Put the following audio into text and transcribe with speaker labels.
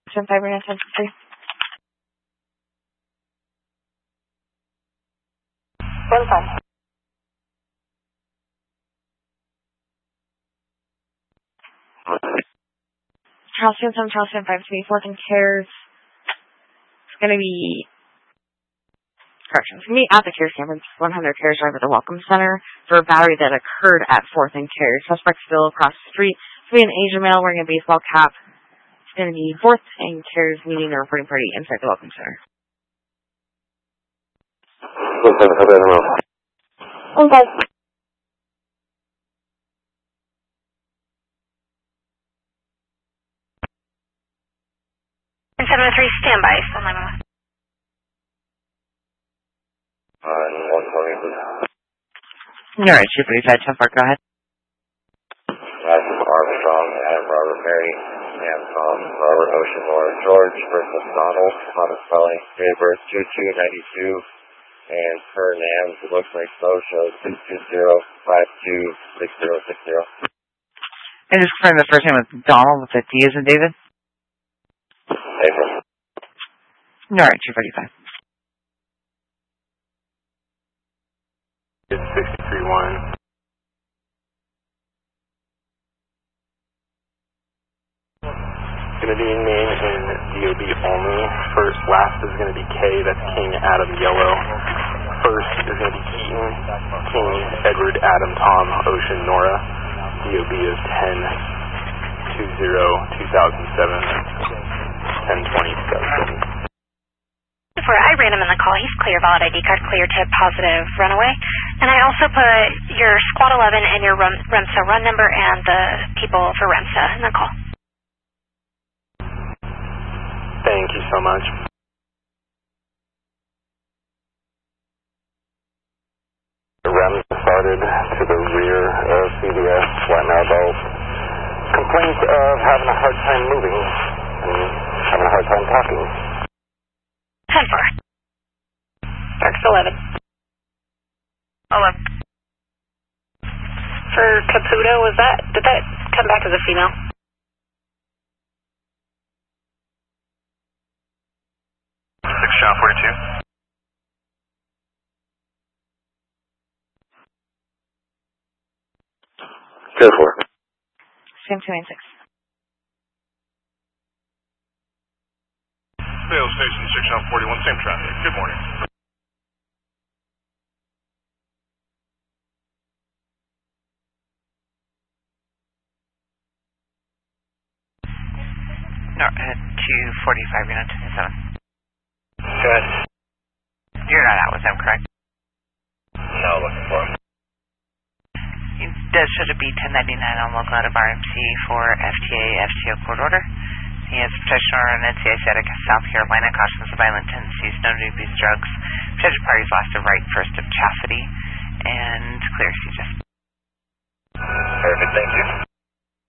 Speaker 1: 5 minutes, 3.
Speaker 2: 1-5.
Speaker 1: Charleston 7, Charleston 5 to be 4th and Cares. It's going to be, correction, it's going to be at the Cares campus, 100 Cares Drive at the Welcome Center for a battery that occurred at 4th and Cares. Suspect still across the street. It's going to be an Asian male wearing a baseball cap. It's going to be 4th and Cares meeting the reporting party inside the Welcome Center.
Speaker 2: Okay. 703, standby. Still 911.
Speaker 1: 120. All right, Chief 85, 10 Park, go ahead.
Speaker 3: Armstrong, Adam Robert Mary, Sam Tom, Robert Ocean Laura George, versus Donald, Thomas Spelling, date of birth 2292, and per NAMS, it looks like slow shows 220-526060.
Speaker 1: And just confirm the first name was Donald with a D as in David?
Speaker 3: April.
Speaker 1: All right, Chief 85.
Speaker 4: It's 63-1. Going to be name in DOB only. First, last is going to be K, that's King Adam Yellow. First is going to be Keaton, King Edward Adam Tom Ocean Nora. DOB is 10-20-2007, 10-27.
Speaker 2: I ran him in the call. He's clear, valid ID card, clear to positive runaway. And I also put your Squad 11 and your REMSA run number and the people for REMSA in the call.
Speaker 4: Thank you so much. The REMS started to the rear of CVS, White Marble. Complaint of having a hard time moving and having a hard time talking.
Speaker 2: 10-4. Parks 11. 11. For Caputo, did that come back as a female?
Speaker 4: Shot 42.
Speaker 3: Go for it.
Speaker 1: Same 296.
Speaker 4: Sales Station 641, same traffic. Good morning.
Speaker 1: No, 245, unit 27.
Speaker 3: Good.
Speaker 1: You're not out with them, correct?
Speaker 3: No, looking for him.
Speaker 1: Should it be 1099 on local out of RMC for FTO court order? He has protection order on NCIC out of South Carolina, cautions of violent tendencies, known to abuse drugs. Protected parties lost of right first of chastity, and clear CJ.
Speaker 3: Perfect, thank you.